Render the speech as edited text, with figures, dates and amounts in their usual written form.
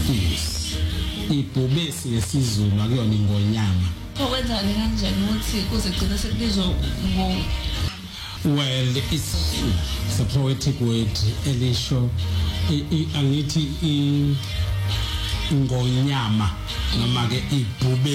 Yes. Ibhubesi yesizulu akuyona ingonyama. Okwenza kanjani ukuthi kuze gcina sekubizwa ngo Well, it's a poetic word elisho angithi ingonyama noma ke ibhube